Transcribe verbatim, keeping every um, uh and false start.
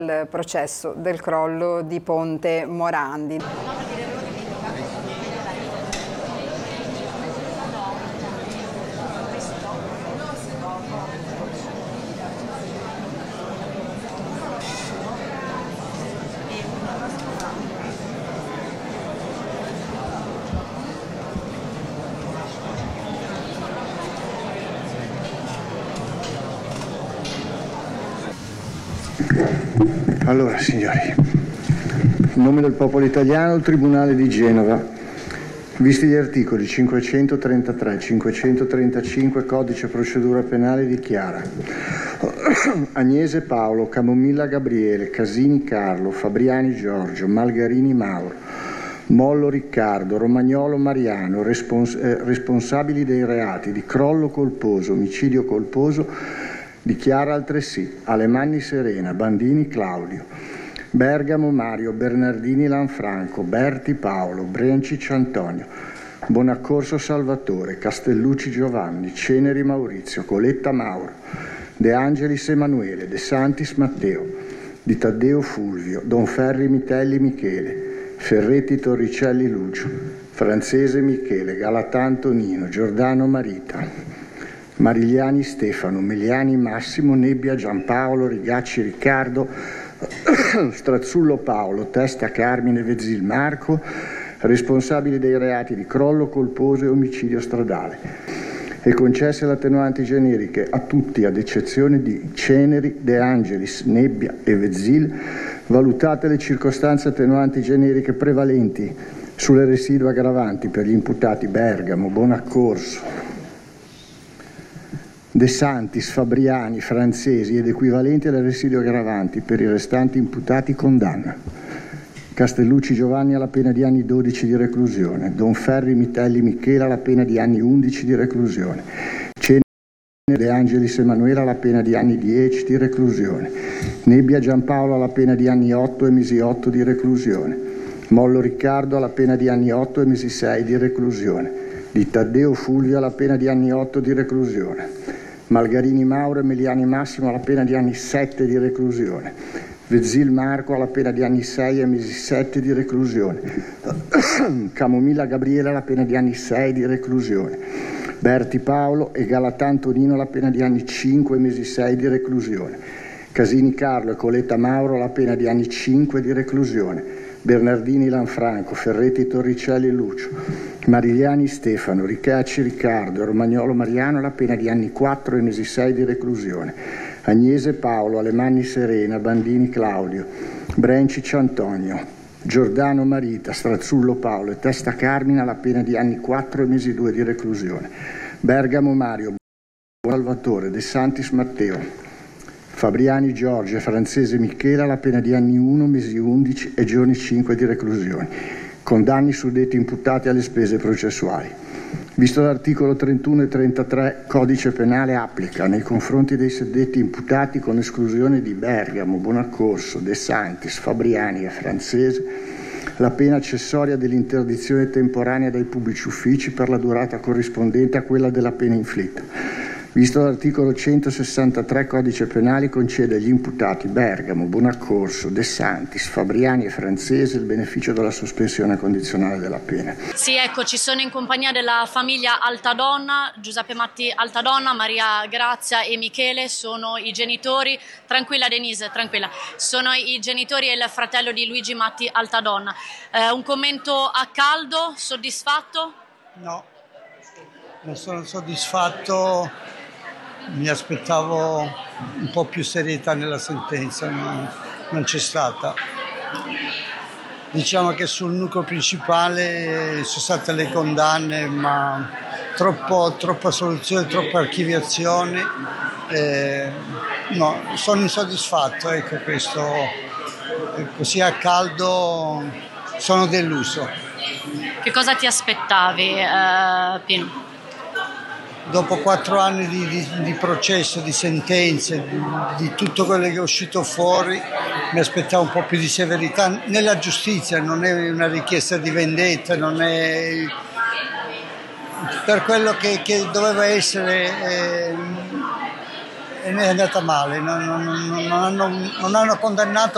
il processo del crollo di Ponte Morandi. Allora, signori, in nome del popolo italiano, il Tribunale di Genova, visti gli articoli cinquecentotrentatré e cinquecentotrentacinque Codice Procedura Penale, dichiara: Agnese Paolo, Camomilla Gabriele, Casini Carlo, Fabriani Giorgio, Malgarini Mauro, Mollo Riccardo, Romagnolo Mariano, respons- eh, responsabili dei reati di crollo colposo, omicidio colposo. Dichiara altresì Alemanni Serena, Bandini Claudio, Bergamo Mario, Bernardini Lanfranco, Berti Paolo, Brencic Antonio, Bonaccorso Salvatore, Castellucci Giovanni, Ceneri Maurizio, Coletta Mauro, De Angelis Emanuele, De Santis Matteo, Di Taddeo Fulvio, Donferri Mitelli Michele, Ferretti Torricelli Lucio, Francese Michele, Galatanto Nino, Giordano Marita, Marigliani Stefano, Meliani Massimo, Nebbia Giampaolo, Rigacci Riccardo, Strazzullo Paolo, Testa Carmine, Vezzil Marco, responsabili dei reati di crollo colposo e omicidio stradale. E concesse le attenuanti generiche a tutti, ad eccezione di Ceneri, De Angelis, Nebbia e Vezzil, valutate le circostanze attenuanti generiche prevalenti sulle residue aggravanti per gli imputati Bergamo, Bonaccorso, De Santis, Fabriani, Francesi ed equivalenti alle residue aggravanti per i restanti imputati, condanna: Castellucci Giovanni alla pena di anni dodici di reclusione, Donferri Mitelli Michela alla pena di anni undici di reclusione, Ceneri De Angelis Emanuele alla pena di anni dieci di reclusione, Nebbia Giampaolo alla pena di anni otto e mesi otto di reclusione, Mollo Riccardo alla pena di anni otto e mesi sei di reclusione, Di Taddeo Fulvio alla pena di anni otto di reclusione, Malgarini Mauro e Meliani Massimo alla pena di anni sette di reclusione, Vezzil Marco alla pena di anni sei e mesi sette di reclusione, Camomilla Gabriele alla pena di anni sei di reclusione, Berti Paolo e Galatanto Nino alla pena di anni cinque e mesi sei di reclusione, Casini Carlo e Coletta Mauro alla pena di anni cinque di reclusione, Bernardini Lanfranco, Ferretti Torricelli Lucio, Marigliani Stefano, Ricacci Riccardo e Romagnolo Mariano alla pena di anni quattro e mesi sei di reclusione, Agnese Paolo, Alemanni Serena, Bandini Claudio, Brencic Antonio, Giordano Marita, Strazzullo Paolo e Testa Carmine alla pena di anni quattro e mesi due di reclusione, Bergamo Mario, Salvatore, De Santis Matteo, Fabriani Giorgio e Francese Michela alla pena di anni uno, mesi undici e giorni cinque di reclusione. Condanni suddetti imputati alle spese processuali. Visto l'articolo trentuno e trentatré Codice Penale, applica nei confronti dei suddetti imputati, con esclusione di Bergamo, Bonaccorso, De Santis, Fabriani e Francese, la pena accessoria dell'interdizione temporanea dai pubblici uffici per la durata corrispondente a quella della pena inflitta. Visto l'articolo centosessantatré Codice Penale, concede agli imputati Bergamo, Bonaccorso, De Santis, Fabriani e Francese il beneficio della sospensione condizionale della pena. Sì, ecco, ci sono in compagnia della famiglia Altadonna, Giuseppe Matti Altadonna, Maria Grazia e Michele, sono i genitori, tranquilla Denise, tranquilla, sono i genitori e il fratello di Luigi Matti Altadonna. Eh, un commento a caldo, soddisfatto? No, non sono soddisfatto. Mi aspettavo un po' più serietà nella sentenza, non, non c'è stata. Diciamo che sul nucleo principale sono state le condanne, ma troppo, troppa soluzione, troppe archiviazioni. Eh, no, sono insoddisfatto, ecco, questo, così a caldo sono deluso. Che cosa ti aspettavi, eh, Pino? Dopo quattro anni di, di, di processo, di sentenze, di, di tutto quello che è uscito fuori, mi aspettavo un po' più di severità nella giustizia, non è una richiesta di vendetta, non è per quello che, che doveva essere, eh, è andata male, non, non, non, hanno, non hanno condannato